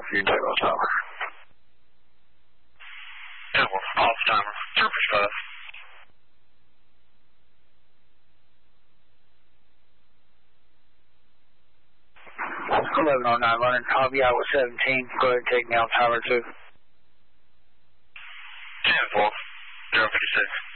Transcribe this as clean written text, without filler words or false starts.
you can take off timer. Yeah, well, off timer. Surface path. 1109 running, Hobby Iowa 17. Go ahead and take me off timer 2. 10-4, 056.